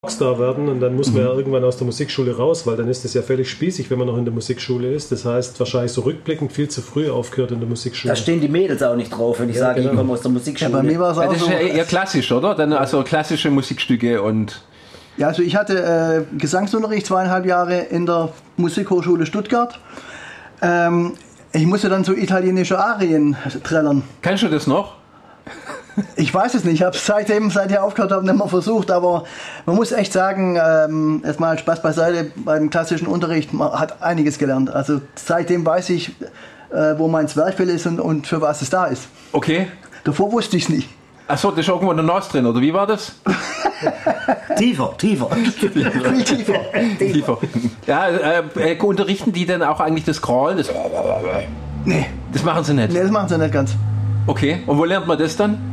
Rockstar werden und dann muss man ja irgendwann aus der Musikschule raus, weil dann ist es ja völlig spießig, wenn man noch in der Musikschule ist. Das heißt, wahrscheinlich so rückblickend viel zu früh aufgehört in der Musikschule. Da stehen die Mädels auch nicht drauf, wenn ich sage, ich komme aus der Musikschule. Ja, bei mir war es auch Das ist so. ja eher klassisch, oder? Dann also klassische Musikstücke und... Ja, also ich hatte Gesangsunterricht 2,5 Jahre in der Musikhochschule Stuttgart. Ich musste dann so italienische Arien trällern. Kannst du das noch? Ich weiß es nicht, ich habe es seither aufgehört habe, nicht mehr versucht, aber man muss echt sagen, erstmal Spaß beiseite, beim klassischen Unterricht, man hat einiges gelernt. Also seitdem weiß ich, wo mein Zwerchfell ist und für was es da ist. Okay. Davor wusste ich es nicht. Achso, das ist irgendwo in der Nase drin, oder wie war das? Tiefer. Viel tiefer. Ja, unterrichten die denn auch eigentlich das Crawlen? Nee. Das machen sie nicht? Nee, das machen sie nicht ganz. Okay, und wo lernt man das dann?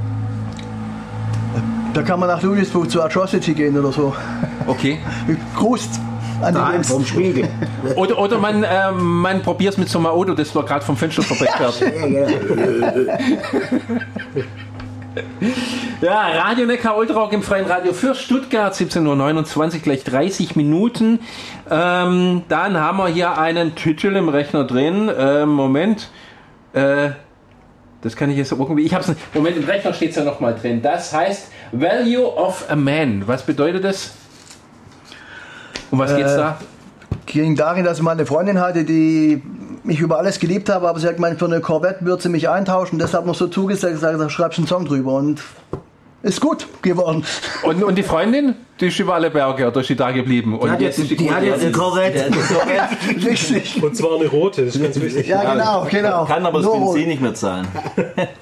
Da kann man nach Ludwigsburg zu Atrocity gehen oder so. Okay. Gruß an die Daheim Jungs. vom Spiegel. Oder man probiert es mit so einem Auto, das wir gerade vom Fenster verbessert. Ja, Radio Neckar Ultrarock im Freien Radio für Stuttgart, 17:29 Uhr, gleich 30 Minuten. Dann haben wir hier einen Titel im Rechner drin. Moment. Das kann ich jetzt irgendwie... Ich hab's nicht. Moment, im Rechner steht es ja nochmal drin. Das heißt Value of a Man. Was bedeutet das? Um was geht's da? Ging darin, dass ich mal eine Freundin hatte, die mich über alles geliebt habe, aber sie hat gemeint, für eine Corvette würde sie mich eintauschen. Deshalb noch so zugesagt, da schreibst du einen Song drüber und ist gut geworden. Und die Freundin, die ist über alle Berge, oder ist die da geblieben? Und Die hat jetzt einen Corvette. Richtig. Und zwar eine rote, das ist ganz wichtig. Ja, genau. Kann aber das Nur Benzin nicht mehr zahlen.